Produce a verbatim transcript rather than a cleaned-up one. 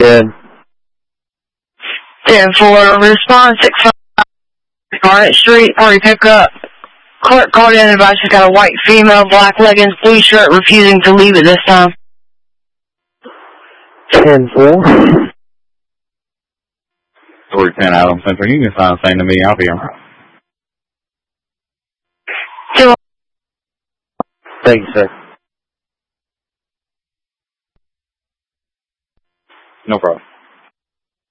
ten. ten four, respond six five, Garnet Street, party pickup. Clerk called in and advised she's got a white female, black leggings, blue shirt, refusing to leave at this time. ten four. Story ten, Adam Central. You can sign the same to me. I'll be on. Two. Thank you, sir. No problem.